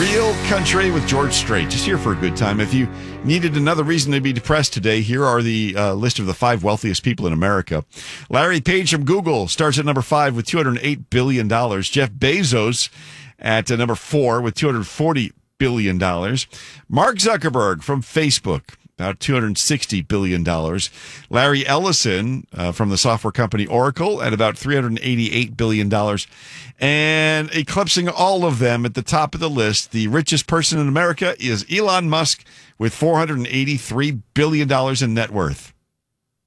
Real Country with George Strait. Just here for a good time. If you needed another reason to be depressed today, here are the list of the 5 wealthiest people in America. Larry Page from Google starts at number 5 with $208 billion. Jeff Bezos at number 4 with $240 billion. Mark Zuckerberg from Facebook, about $260 billion. Larry Ellison from the software company Oracle at about $388 billion. And eclipsing all of them at the top of the list, the richest person in America is Elon Musk with $483 billion in net worth.